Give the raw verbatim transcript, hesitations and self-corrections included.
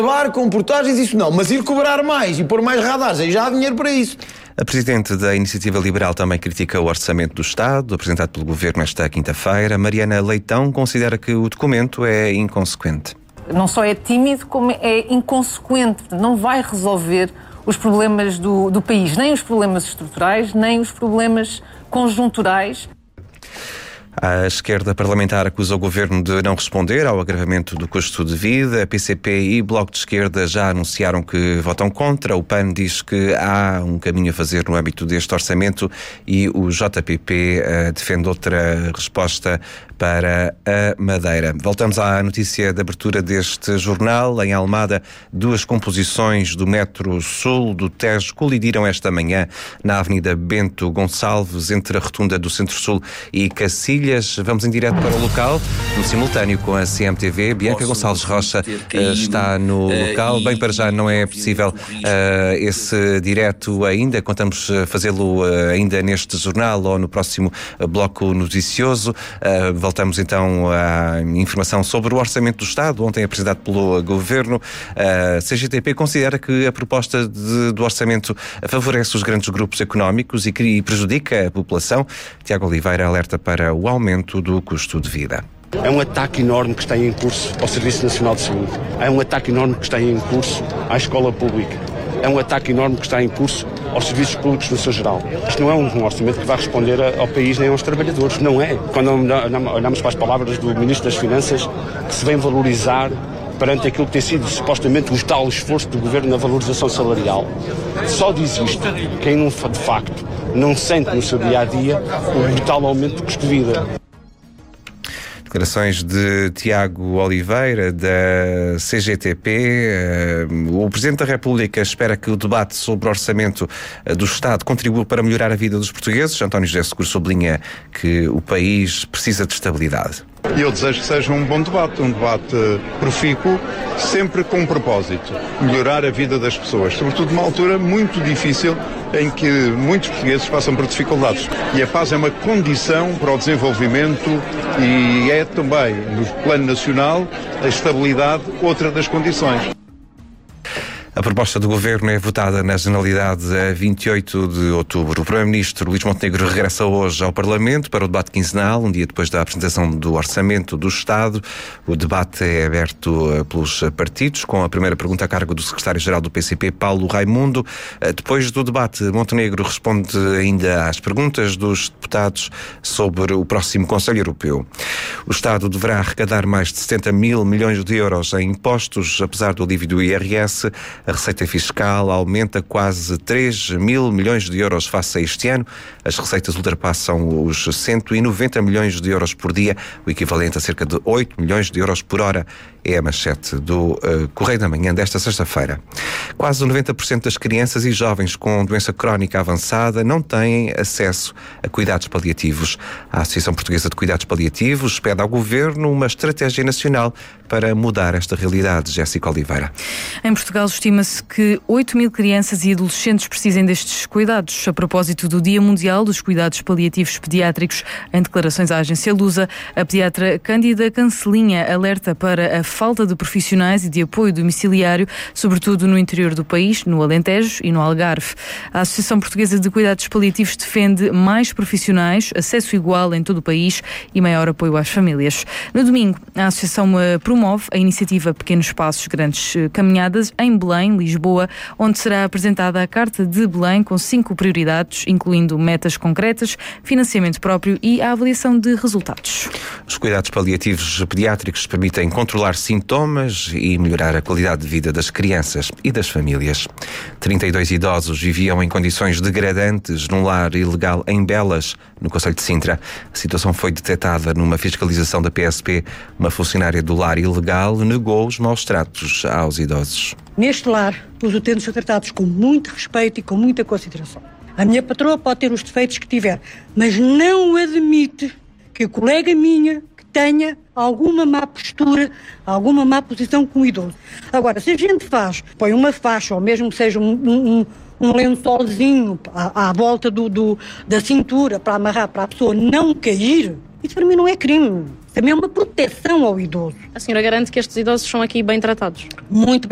Acabar com portagens, isso não, mas ir cobrar mais e pôr mais radares, aí já há dinheiro para isso. A Presidente da Iniciativa Liberal também critica o Orçamento do Estado, apresentado pelo Governo esta quinta-feira. Mariana Leitão considera que o documento é inconsequente. Não só é tímido, como é inconsequente. Não vai resolver os problemas do, do país, nem os problemas estruturais, nem os problemas conjunturais. A esquerda parlamentar acusa o Governo de não responder ao agravamento do custo de vida. A P C P e Bloco de Esquerda já anunciaram que votam contra. O P A N diz que há um caminho a fazer no âmbito deste orçamento e o J P P uh, defende outra resposta para a Madeira. Voltamos à notícia de abertura deste jornal. Em Almada, duas composições do metro sul do Tejo colidiram esta manhã na Avenida Bento Gonçalves, entre a rotunda do Centro-Sul e Cacilhas. Vamos em direto para o local, no simultâneo com a C M T V. Bianca Gonçalves Rocha está no local. Bem, para já não é possível uh, esse direto ainda. Contamos fazê-lo uh, ainda neste jornal ou no próximo uh, bloco noticioso. Uh, Voltamos então à informação sobre o Orçamento do Estado, ontem apresentado pelo Governo. A C G T P considera que a proposta de, do Orçamento favorece os grandes grupos económicos e, e prejudica a população. Tiago Oliveira alerta para o aumento do custo de vida. É um ataque enorme que está em curso ao Serviço Nacional de Saúde. É um ataque enorme que está em curso à escola pública. É um ataque enorme que está em curso aos serviços públicos no seu geral. Isto não é um orçamento que vai responder ao país nem aos trabalhadores, não é. Quando olhamos para as palavras do Ministro das Finanças, que se vem valorizar perante aquilo que tem sido supostamente o tal esforço do Governo na valorização salarial, só diz isto quem não, de facto não sente no seu dia-a-dia o brutal aumento do custo de vida. Declarações de Tiago Oliveira, da C G T P. O Presidente da República espera que o debate sobre o orçamento do Estado contribua para melhorar a vida dos portugueses. António José Seguro sublinha que o país precisa de estabilidade. E eu desejo que seja um bom debate, um debate profícuo, sempre com um propósito, melhorar a vida das pessoas, sobretudo numa altura muito difícil em que muitos portugueses passam por dificuldades. E a paz é uma condição para o desenvolvimento e é também, no plano nacional, a estabilidade outra das condições. A proposta do Governo é votada na Generalidade a vinte e oito de outubro. O Primeiro-Ministro Luís Montenegro regressa hoje ao Parlamento para o debate quinzenal, um dia depois da apresentação do Orçamento do Estado. O debate é aberto pelos partidos, com a primeira pergunta a cargo do Secretário-Geral do P C P, Paulo Raimundo. Depois do debate, Montenegro responde ainda às perguntas dos deputados sobre o próximo Conselho Europeu. O Estado deverá arrecadar mais de setenta mil milhões de euros em impostos, apesar do alívio do I R S. A receita fiscal aumenta quase três mil milhões de euros face a este ano. As receitas ultrapassam os cento e noventa milhões de euros por dia, o equivalente a cerca de oito milhões de euros por hora. É a manchete do uh, Correio da Manhã desta sexta-feira. Quase noventa por cento das crianças e jovens com doença crónica avançada não têm acesso a cuidados paliativos. A Associação Portuguesa de Cuidados Paliativos pede ao Governo uma estratégia nacional para mudar esta realidade. Jéssica Oliveira. Em Portugal estima-se que oito mil crianças e adolescentes precisem destes cuidados. A propósito do Dia Mundial dos Cuidados Paliativos Pediátricos, em declarações à agência Lusa, a pediatra Cândida Cancelinha alerta para a falta de profissionais e de apoio domiciliário, sobretudo no interior do país, no Alentejo e no Algarve. A Associação Portuguesa de Cuidados Paliativos defende mais profissionais, acesso igual em todo o país e maior apoio às famílias. No domingo, a Associação promove a iniciativa Pequenos Passos, Grandes Caminhadas em Belém, Lisboa, onde será apresentada a Carta de Belém com cinco prioridades, incluindo metas concretas, financiamento próprio e a avaliação de resultados. Os cuidados paliativos pediátricos permitem controlar sintomas e melhorar a qualidade de vida das crianças e das famílias. trinta e dois idosos viviam em condições degradantes num lar ilegal em Belas, no concelho de Sintra. A situação foi detectada numa fiscalização da P S P. Uma funcionária do lar ilegal negou os maus tratos aos idosos. Neste lar, os utentes são tratados com muito respeito e com muita consideração. A minha patroa pode ter os defeitos que tiver, mas não admite que a colega minha tenha alguma má postura, alguma má posição com o idoso. Agora, se a gente faz, põe uma faixa, ou mesmo que seja um, um, um lençolzinho à, à volta do, do, da cintura para amarrar para a pessoa não cair, isso para mim não é crime. Também é uma proteção ao idoso. A senhora garante que estes idosos são aqui bem tratados? Muito bem.